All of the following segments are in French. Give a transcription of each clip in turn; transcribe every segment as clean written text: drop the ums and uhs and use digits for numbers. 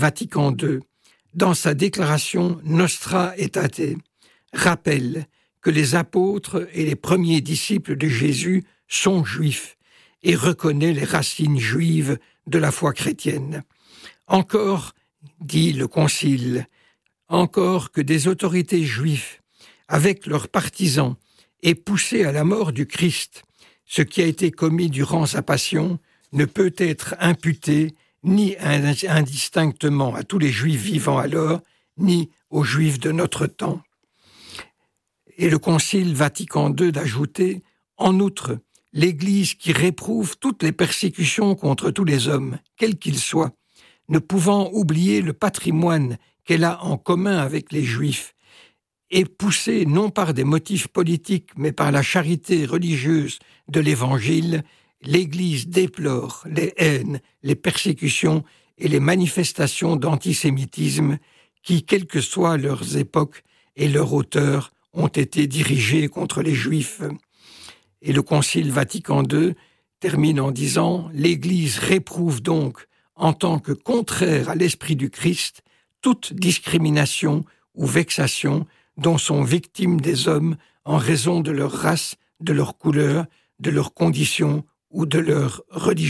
Vatican II, dans sa déclaration Nostra Aetate, rappelle que les apôtres et les premiers disciples de Jésus sont juifs et reconnaît les racines juives de la foi chrétienne. Encore, dit le Concile, encore que des autorités juives, avec leurs partisans, aient poussé à la mort du Christ, ce qui a été commis durant sa passion ne peut être imputé ni indistinctement à tous les Juifs vivants alors, ni aux Juifs de notre temps. Et le Concile Vatican II d'ajouter, en outre, l'Église qui réprouve toutes les persécutions contre tous les hommes, quels qu'ils soient, ne pouvant oublier le patrimoine qu'elle a en commun avec les Juifs, et poussée non par des motifs politiques, mais par la charité religieuse de l'Évangile, l'Église déplore les haines, les persécutions et les manifestations d'antisémitisme qui, quelles que soient leurs époques et leurs auteurs, ont été dirigées contre les Juifs. Et le Concile Vatican II termine en disant « L'Église réprouve donc, en tant que contraire à l'esprit du Christ, toute discrimination ou vexation dont sont victimes des hommes en raison de leur race, de leur couleur, de leurs conditions ou de leur religion. »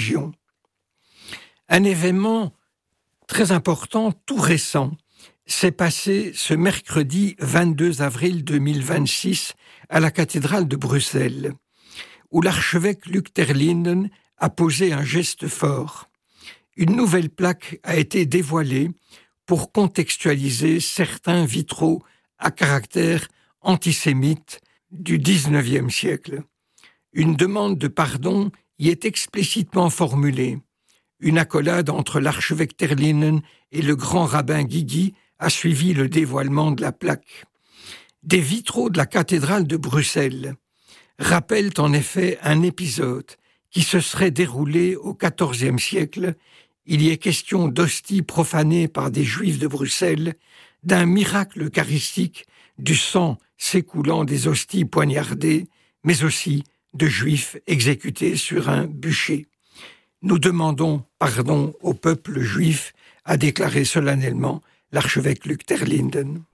Un événement très important, tout récent, s'est passé ce mercredi 22 avril 2026 à la cathédrale de Bruxelles, où l'archevêque Luc Terlinden a posé un geste fort. Une nouvelle plaque a été dévoilée pour contextualiser certains vitraux à caractère antisémite du XIXe siècle. Une demande de pardon y est explicitement formulée. Une accolade entre l'archevêque Terlinden et le grand rabbin Guigui a suivi le dévoilement de la plaque. Des vitraux de la cathédrale de Bruxelles rappellent en effet un épisode qui se serait déroulé au XIVe siècle. Il y est question d'hosties profanées par des Juifs de Bruxelles, d'un miracle eucharistique, du sang s'écoulant des hosties poignardées, mais aussi de Juifs exécutés sur un bûcher. Nous demandons pardon au peuple juif, a déclaré solennellement l'archevêque Luc Terlinden.